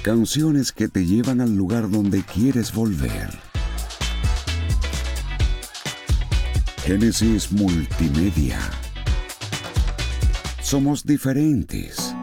Canciones que te llevan al lugar donde quieres volver. Génesis Multimedia. Somos diferentes.